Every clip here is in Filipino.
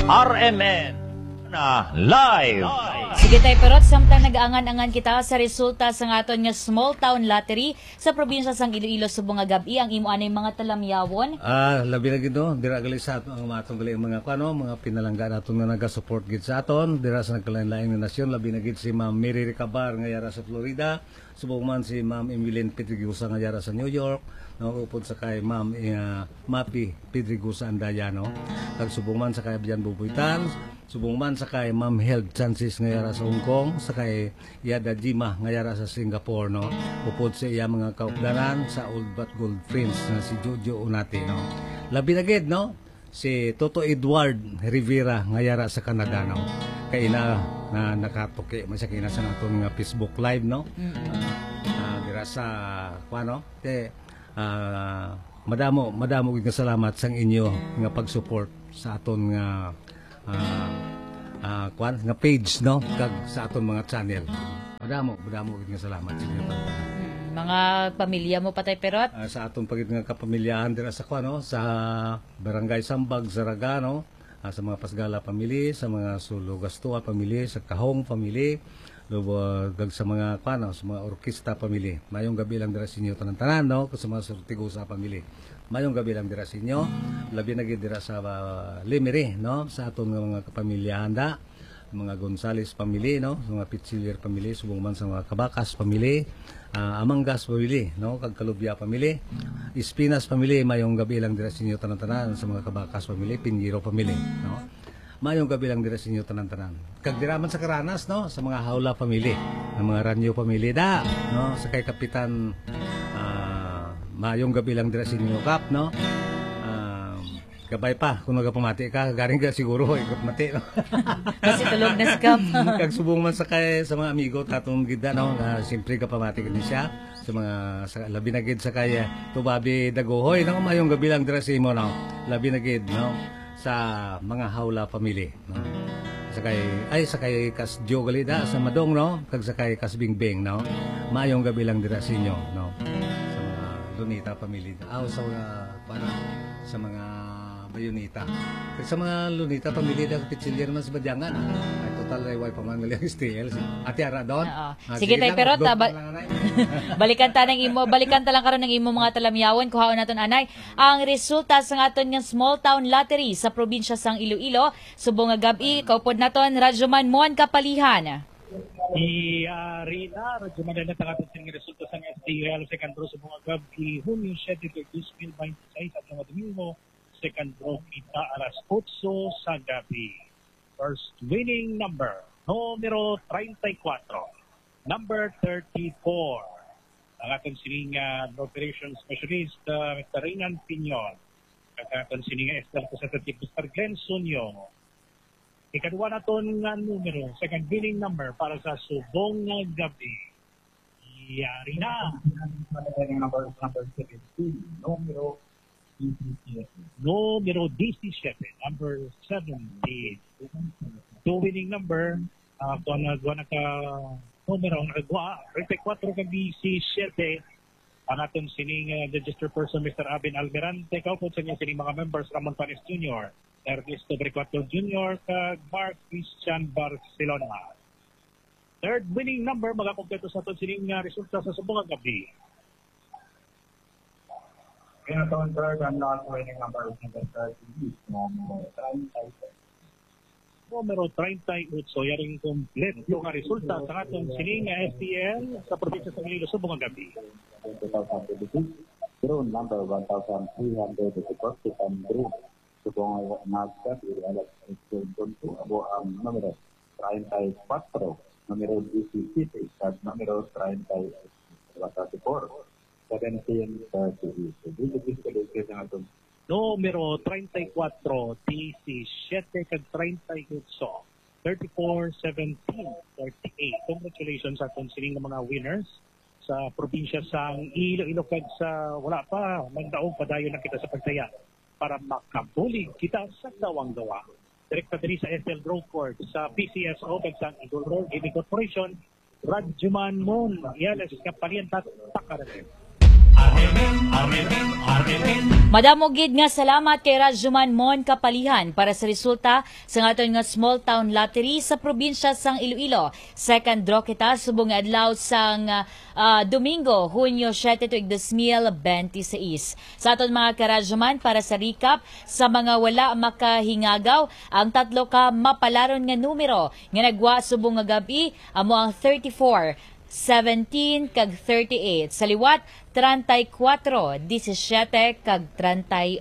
RMN na live. Sige tayo perot, samtang nag-aangan-angan kita sa resulta sa aton nga small town lottery sa probinsya sang Iloilo subong nga gabi ang imo anay mga talamyawon. Labi na gid no, dira gali sa aton ang matong gali mga mga pinalangga naton nga naga-support gid sa aton dira sa nagkalain-lain nga nasyon. Labi na gid si Ma'am Mary Ricabar nga yara sa Florida, subong man si Ma'am Emeline Pedregosa nga yara sa New York, no, upod sa kay Ma'am Mapi Pedregosa Andayano, kag subong man sa kay Bian Bubuitan, subong man sa kay Ma'am Health Chances nga yara sa Hong Kong, sa kay Yada Jima nga yara sa Singapore, no, upod sa iya mga kaupdanan sa Old But Gold Friends na si Jojo Unati, no. Labi na gid no, si Toto Edward Rivera nga yara sa Canada, no, kay na nakatuki man siya kina sa naton nga Facebook live, no. Dira sa kuano te madamo gid nga salamat sang inyo nga pag-support sa aton nga nga page, no, kag sa aton mga channel. Madamo gid nga salamat sa inyo. Mga pamilya mo patay perot? Sa aton pagid nga kapamilyahan dira sa kuano sa Barangay Sambag, Zaraga, no, sa mga Pasgala family, sa mga Sulugastua family, sa Kahong family, lubog sa mga kuano, sa mga orkestra family. Mayong gabi lang dira sa inyo tanan-tanan, no, sa mga Sortigosa family. Mayong gabi lang dira sa inyo. Labi na gid dira sa Limeri, no, sa aton nga mga kapamilyahan da, mga Gonzales family, no, sa mga Pichilier family, subong man sa mga Kabakas family, Amangas family, no, kag Kalubya family, Espinas family. Mayong gabi lang dira sa inyo tanan-tanan, sa mga Kabakas family, Pinjiro family, no. Mayong gabi lang dira sa inyo tanan-tanan. Kag dira man sa Karanas, no, sa mga Haula family, ng mga Ranyo family da, no, sa kay Kapitan mayong gabi lang dira sa inyo kap, no. Gabay pa kung nagapamati ka, garing ka siguro ikapamati, no. Kasi tulog na si Kap. Kag subong man sa kay sa mga amigo tatong gid no, siyempre kapamati gid siya sa mga labi na gid sa kay Tubabi Dagohoy, no, mayong gabi lang dira sa imo, no. Labi na gid, no, sa mga Haula family, no. Sa kay Kas Jogalida sa Madong, no, kag sa kay Kas Bingbing, no. Mayong gabi lang dira sa inyo, no. Sa mga Lunita family. Sa mga Bayonita. Sa mga Lunita family da Pichilier man sa Badyangan. Ay total ay pa man gali STL. Ate Ara doon. Sige tay perot, balikan ta lang karon ng imo mga talamyawon kuhaon naton anay ang resulta sa aton nga small town lottery sa probinsya sang Iloilo subong nga gabi kaupod naton Radyoman Mon Kapalihan. Rina, Radyoman na tangaton sa resulta sa STL second draw subong nga gabi Hunyo 7 2026 at mga Domingo. Second draw kita alas 8 sa gabi. First winning number, numero 34, number 34. Ang ating sining operation specialist, Mr. Renan Piñon. Ang ating sining representative, Mr. Glenn Sunyo. Ikaduwa na ito nga numero, second winning number para sa subong nga gabi. Yari na. Number 17, numero 17, number 17. Two winning number, kung nagwa ka numero, nagwa, 34 gabi si 7, ang ating sining registered person, Mr. Abin Almirante, kaupod sa niya sining mga members, Ramon Panes Jr., Ernesto Bricuato Jr., kag Mark Christian Barcelona. Third winning number, magakompleto sa ito sining resulta sa subong gabi. Pinatawag third and last winning number is number 30, numero 38. Yaring kompleto nga resulta sa atong sining STL sa probinsya sa Iloilo subong gabi. 2026, draw number 1,384 second draw. Subong nagkat ilalas punto abo ang numero 34, numero 17 at numero 34. 17, 38. Numero 34, 17, kag 38, 34, 17, 38. Congratulations sa atong sining mga winners sa probinsya sang Iloilo kag sa wala pa magdaog padayon na kita sa pagtaya para makabulig kita sa dawang-dawa. Direkta diri sa SL Grove Court sa PCSO kag sa Eagle Road Gaming Corporation, Radyoman Mon, Yales Kapalian Takaratin. Madamo gid nga salamat kay Rajuman Mon Kapalihan para sa resulta sa aton nga small town lottery sa probinsya sang Iloilo. Second draw kita subong nga adlaw sang Domingo, Hunyo 7 tuig 2026. Sa aton mga karajuman para sa recap sa mga wala makahingagaw, ang tatlo ka mapalaron nga numero nga nagwa subong nga gabi amo ang 34, 17 kag 38. Sa liwat, 34, 17 kag 38.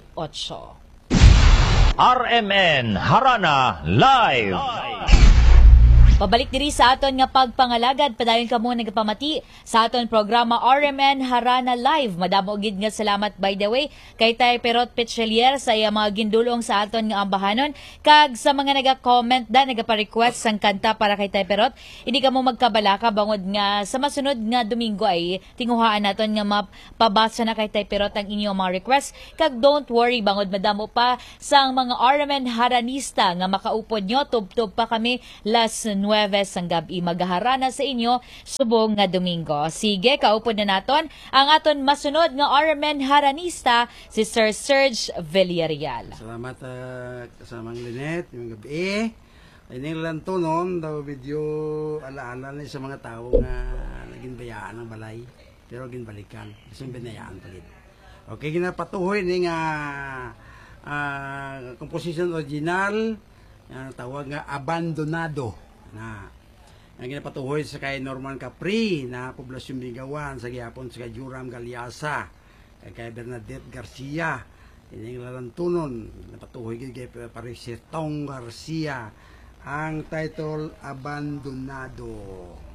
RMN Harana Live. Pabalik diri sa aton nga pagpangalagad, padayon kamo nagpamati sa aton programa RMN Harana Live. Madamo gid nga salamat by the way kay Tay Perot Petchelier sa iya mga gindulong sa aton nga ambahanon kag sa mga naga-comment da nagapa-request sang kanta para kay Tay Perot. Hindi kamo magkabalaka bangod nga sa masunod nga Domingo ay tinguhaan naton nga mapabasa na kay Tay Perot ang inyong mga request kag don't worry bangod madamo pa sang mga RMN Haranista nga makaupod nyo tubtob pa kami las 9 sang gabi magaharana sa inyo subong nga Domingo. Sige, kaupod na naton ang aton masunod nga RMN Haranista si Sir Serge Villarreal. Salamat kasamang Lynette, yung gabi. Ay lang to noon, daw video alaala na sa mga tao nga naging bayaan ng balay. Pero ginbalikan, kasi binayaan palit. Okay, ginapatuhoy ni nga composition original, tawag nga Abandonado. Na ang ginapatuhoy sa kay Norman Capri na poblasyon Bigawan sa gihapon sa kay Joram Galiasa kay Bernadette Garcia ining lalantunon napatuhoy gid kay Parisitong Garcia ang title Abandonado.